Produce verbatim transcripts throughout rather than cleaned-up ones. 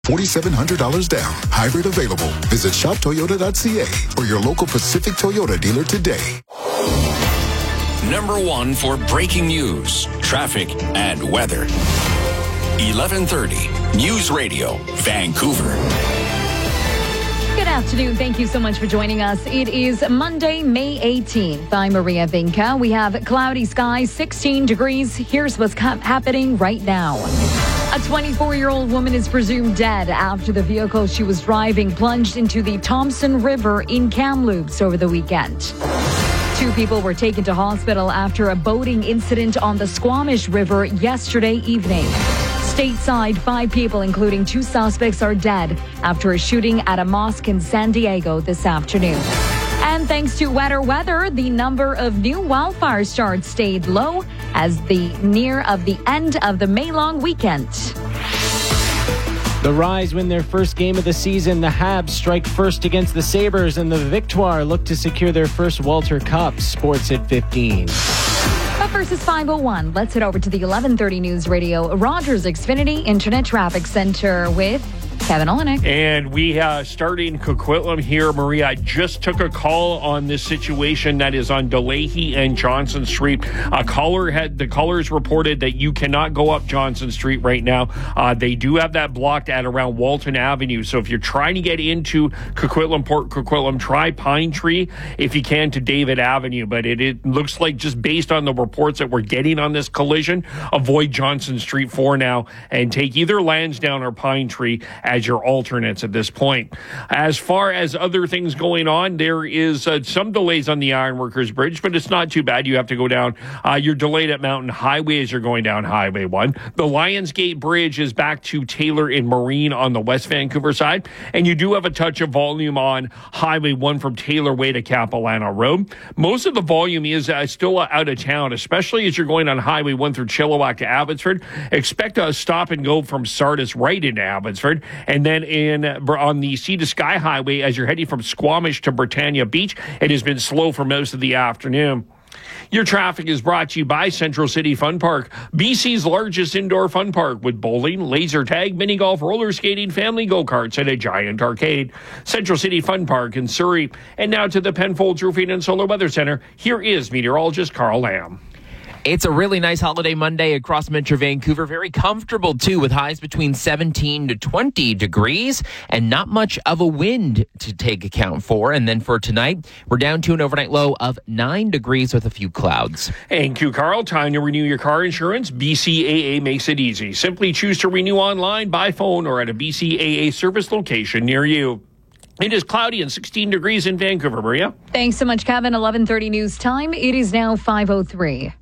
four thousand seven hundred dollars down. Hybrid available. Visit shop toyota dot c a or your local Pacific Toyota dealer today. Number one for breaking news, traffic, and weather. eleven thirty News Radio, Vancouver. Good afternoon. Thank you so much for joining us. It is Monday, May eighteenth. I'm Maria Vinca. We have cloudy skies, sixteen degrees. Here's what's happening right now. A twenty-four-year-old woman is presumed dead after the vehicle she was driving plunged into the Thompson River in Kamloops over the weekend. Two people were taken to hospital after a boating incident on the Squamish River yesterday evening. Stateside, five people, including two suspects, are dead after a shooting at a mosque in San Diego this afternoon. And thanks to wetter weather, the number of new wildfire starts stayed low as the near of the end of the May-long weekend. The Rise win their first game of the season. The Habs strike first against the Sabres, and the Victoire look to secure their first Walter Cup. Sports at fifteen. But first is five oh one. Let's head over to the eleven thirty News Radio Rogers Xfinity Internet Traffic Center with Kevin Olenek. And we uh, start in Coquitlam here. Maria, I just took a call on this situation that is on DeLahey and Johnson Street. A caller had the callers reported that you cannot go up Johnson Street right now. Uh, they do have that blocked at around Walton Avenue. So if you're trying to get into Coquitlam, Port Coquitlam, try Pine Tree if you can to David Avenue. But it, it looks like just based on the reports that we're getting on this collision, avoid Johnson Street for now and take either Lansdowne or Pine Tree as your alternates at this point. As far as other things going on, there is uh, some delays on the Ironworkers Bridge, but it's not too bad. You have to go down. Uh, you're delayed at Mountain Highway as you're going down Highway one. The Lionsgate Bridge is back to Taylor and Marine on the West Vancouver side, and you do have a touch of volume on Highway one from Taylor Way to Capilano Road. Most of the volume is uh, still uh, out of town, especially as you're going on Highway one through Chilliwack to Abbotsford. Expect a stop and go from Sardis right into Abbotsford. And then in on the Sea to Sky Highway, as you're heading from Squamish to Britannia Beach, it has been slow for most of the afternoon. Your traffic is brought to you by Central City Fun Park, B C's largest indoor fun park with bowling, laser tag, mini golf, roller skating, family go-karts, and a giant arcade. Central City Fun Park in Surrey. And now to the Penfolds Roofing and Solar Weather Center. Here is meteorologist Carl Lamb. It's a really nice holiday Monday across Metro Vancouver. Very comfortable, too, with highs between seventeen to twenty degrees and not much of a wind to take account for. And then for tonight, we're down to an overnight low of nine degrees with a few clouds. Thank you, Carl. Time to renew your car insurance. B C A A makes it easy. Simply choose to renew online, by phone, or at a B C A A service location near you. It is cloudy and sixteen degrees in Vancouver, Maria. Thanks so much, Kevin. eleven thirty news time. It is now five oh three.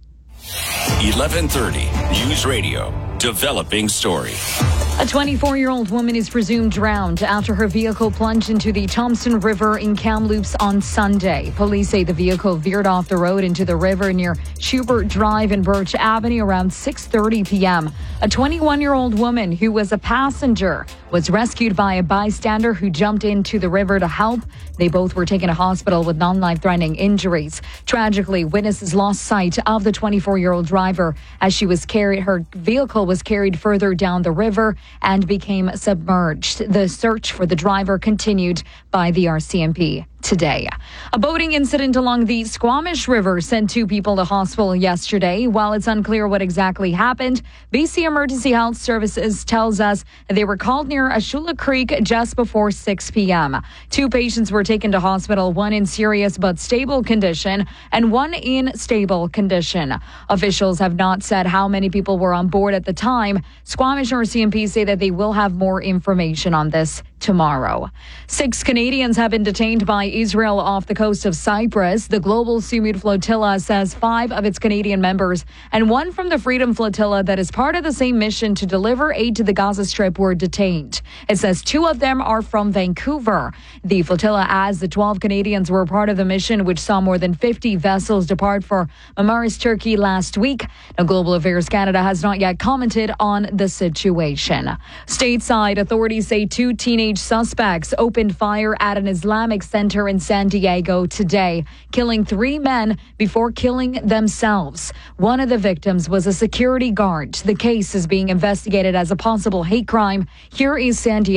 eleven thirty News Radio, developing story. A twenty-four-year-old woman is presumed drowned after her vehicle plunged into the Thompson River in Kamloops on Sunday. Police say the vehicle veered off the road into the river near Schubert Drive and Birch Avenue around six thirty p.m. A twenty-one-year-old woman who was a passenger was rescued by a bystander who jumped into the river to help. They both were taken to hospital with non-life-threatening injuries. Tragically, witnesses lost sight of the twenty-four-year-old driver as she was carried. Her vehicle was carried further down the river and became submerged. The search for the driver continued by the R C M P today. A boating incident along the Squamish River sent two people to hospital yesterday. While it's unclear what exactly happened, B C Emergency Health Services tells us they were called near Ashula Creek just before six p.m. Two patients were taken to hospital, one in serious but stable condition and one in stable condition. Officials have not said how many people were on board at the time. Squamish R C M P say that they will have more information on this tomorrow. Six Canadians have been detained by Israel off the coast of Cyprus. The Global Sumud Flotilla says five of its Canadian members and one from the Freedom Flotilla that is part of the same mission to deliver aid to the Gaza Strip were detained. It says two of them are from Vancouver. The flotilla adds the twelve Canadians were part of the mission, which saw more than fifty vessels depart for Marmaris, Turkey last week. Now, Global Affairs Canada has not yet commented on the situation. Stateside, authorities say two teenage Teenage suspects opened fire at an Islamic center in San Diego today, killing three men before killing themselves. One of the victims was a security guard. The case is being investigated as a possible hate crime. Here is San Diego